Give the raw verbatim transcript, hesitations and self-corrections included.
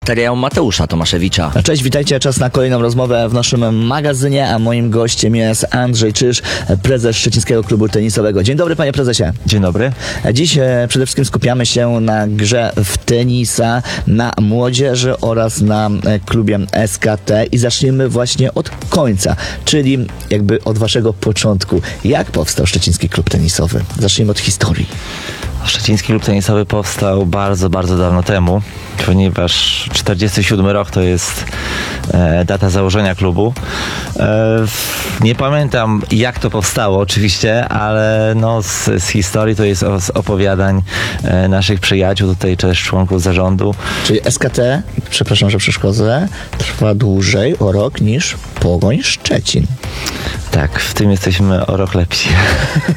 materiał Mateusza Tomaszewicza. Cześć, witajcie, czas na kolejną rozmowę w naszym magazynie, a moim gościem jest Andrzej Czyż, prezes Szczecińskiego Klubu Tenisowego. Dzień dobry, panie prezesie. Dzień dobry. Dziś e, przede wszystkim skupiamy się na grze w tenisa, na młodzieży oraz na e, klubie S K T i zaczniemy właśnie od końca, czyli jakby od waszego początku. Jak powstał Szczeciński Klub Tenisowy? Zacznijmy od historii. Szczeciński Klub Tenisowy powstał bardzo, bardzo dawno temu, ponieważ czterdziesty siódmy rok to jest e, data założenia klubu. E, nie pamiętam, jak to powstało oczywiście, ale no, z, z historii to jest z opowiadań e, naszych przyjaciół, tutaj też członków zarządu. Czyli S K T, przepraszam, że przeszkodzę, trwa dłużej o rok niż Pogoń Szczecin. Tak, w tym jesteśmy o rok lepsi.